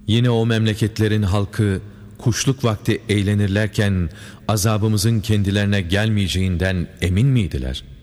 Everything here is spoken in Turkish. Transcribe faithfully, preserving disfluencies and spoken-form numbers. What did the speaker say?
Yine o memleketlerin halkı kuşluk vakti eğlenirlerken azabımızın kendilerine gelmeyeceğinden emin miydiler?